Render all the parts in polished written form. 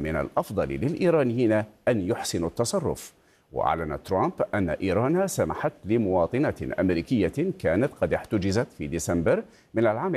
من الأفضل للإيرانيين أن يحسنوا التصرف. وأعلن ترامب أن إيران سمحت لمواطنة أمريكية كانت قد احتجزت في ديسمبر من العام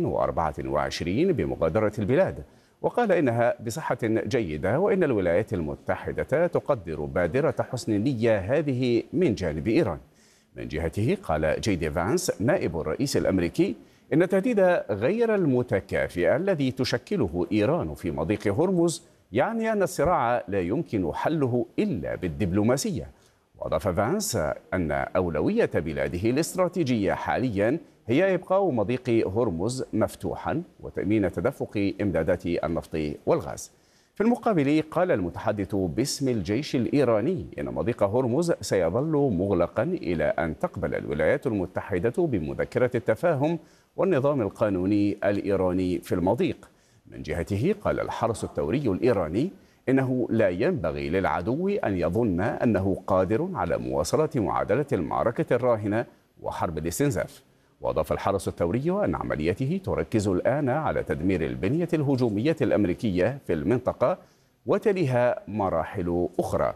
2024 بمغادرة البلاد، وقال إنها بصحة جيدة، وإن الولايات المتحدة تقدر بادرة حسن النية هذه من جانب إيران. من جهته قال جي فانس نائب الرئيس الأمريكي إن التهديد غير المتكافئ الذي تشكله إيران في مضيق هرمز يعني أن الصراع لا يمكن حله إلا بالدبلوماسية. وأضاف فانس أن أولوية بلاده الاستراتيجية حاليا هي إبقاء مضيق هرمز مفتوحا وتأمين تدفق إمدادات النفط والغاز. في المقابل قال المتحدث باسم الجيش الإيراني إن مضيق هرمز سيظل مغلقا إلى أن تقبل الولايات المتحدة بمذكرة التفاهم والنظام القانوني الإيراني في المضيق. من جهته قال الحرس الثوري الإيراني إنه لا ينبغي للعدو أن يظن أنه قادر على مواصلة معادلة المعركة الراهنة وحرب الاستنزاف. وأضاف الحرس الثوري أن عمليته تركز الآن على تدمير البنية الهجومية الأمريكية في المنطقة وتليها مراحل أخرى.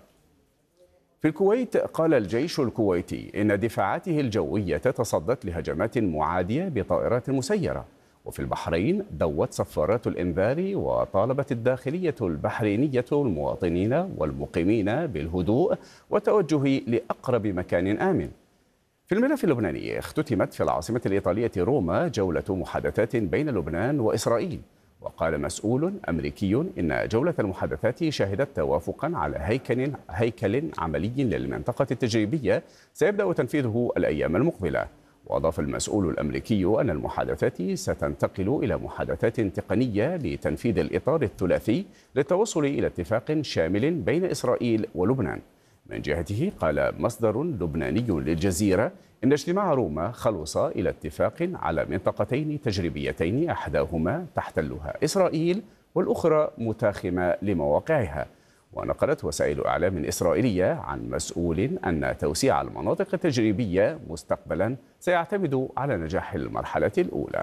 في الكويت قال الجيش الكويتي إن دفاعاته الجوية تصدت لهجمات معادية بطائرات مسيرة. وفي البحرين دوت صفارات الإنذار وطالبت الداخلية البحرينية المواطنين والمقيمين بالهدوء والتوجه لأقرب مكان آمن. في الملف اللبناني اختتمت في العاصمة الإيطالية روما جولة محادثات بين لبنان وإسرائيل. وقال مسؤول أمريكي إن جولة المحادثات شهدت توافقا على هيكل عملي للمنطقة التجريبية سيبدأ تنفيذه الأيام المقبلة. وأضاف المسؤول الأمريكي أن المحادثات ستنتقل إلى محادثات تقنية لتنفيذ الإطار الثلاثي للتوصل إلى اتفاق شامل بين إسرائيل ولبنان. من جهته قال مصدر لبناني للجزيرة إن اجتماع روما خلص إلى اتفاق على منطقتين تجريبيتين أحداهما تحتلها إسرائيل والأخرى متاخمة لمواقعها. ونقلت وسائل إعلام إسرائيلية عن مسؤول أن توسيع المناطق التجريبية مستقبلا سيعتمد على نجاح المرحلة الأولى.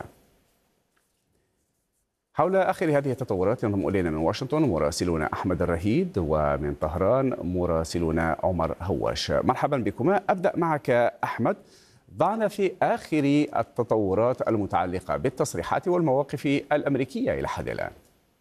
حول آخر هذه التطورات ينضم إلينا من واشنطن مراسلنا أحمد الرهيد، ومن طهران مراسلنا عمر هواش. مرحبا بكما. أبدأ معك أحمد، ضعنا في آخر التطورات المتعلقة بالتصريحات والمواقف الأمريكية إلى حد الآن.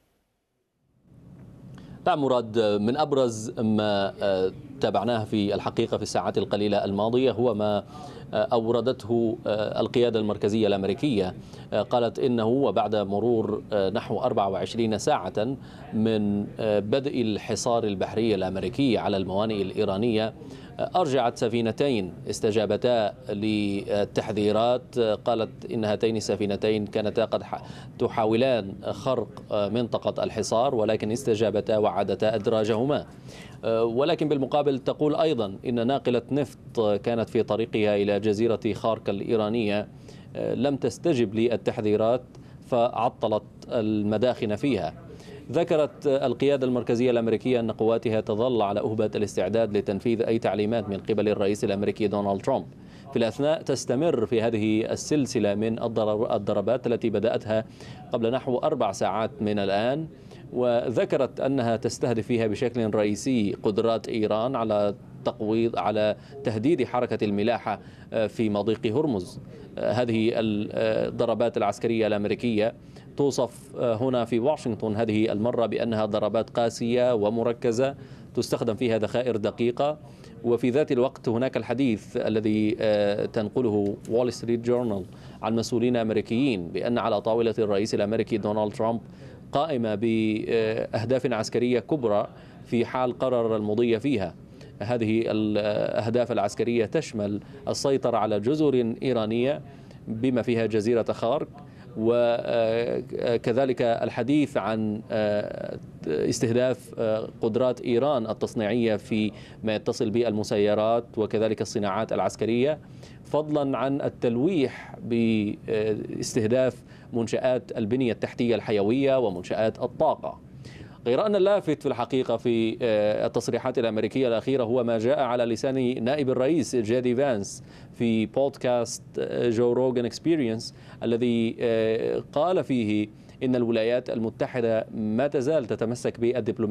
نعم مراد، من أبرز ما تابعناه في الحقيقة في الساعات القليلة الماضية هو ما أوردته القيادة المركزية الأمريكية. قالت إنه وبعد مرور نحو 24 ساعة من بدء الحصار البحري الأمريكي على الموانئ الإيرانية أرجعت سفينتين استجابتا للتحذيرات. قالت إن هاتين السفينتين كانتا قد تحاولان خرق منطقة الحصار، ولكن استجابتا وعادتا أدراجهما. ولكن بالمقابل تقول أيضا إن ناقلة نفط كانت في طريقها إلى جزيرة خارك الإيرانية لم تستجب للتحذيرات فعطلت المداخن فيها. ذكرت القيادة المركزية الأمريكية أن قواتها تظل على أهبة الاستعداد لتنفيذ أي تعليمات من قبل الرئيس الأمريكي دونالد ترامب. في الأثناء تستمر في هذه السلسلة من الضربات التي بدأتها قبل نحو 4 ساعات من الآن، وذكرت أنها تستهدف فيها بشكل رئيسي قدرات إيران على تهديد حركة الملاحة في مضيق هرمز. هذه الضربات العسكرية الأمريكية توصف هنا في واشنطن هذه المرة بأنها ضربات قاسية ومركزة تستخدم فيها ذخائر دقيقة. وفي ذات الوقت هناك الحديث الذي تنقله وول ستريت جورنال عن مسؤولين أمريكيين بأن على طاولة الرئيس الأمريكي دونالد ترامب قائمة بأهداف عسكرية كبرى في حال قرر المضي فيها. هذه الأهداف العسكرية تشمل السيطرة على جزر إيرانية بما فيها جزيرة خارك، وكذلك الحديث عن استهداف قدرات إيران التصنيعية في ما يتصل بالمسيرات وكذلك الصناعات العسكرية، فضلا عن التلويح باستهداف منشآت البنية التحتية الحيوية ومنشآت الطاقة. غير أن اللافت في الحقيقة في التصريحات الأمريكية الأخيرة هو ما جاء على لسان نائب الرئيس جي فانس في بودكاست جو روغان اكسبيرينس، الذي قال فيه إن الولايات المتحدة ما تزال تتمسك بالدبلوماسية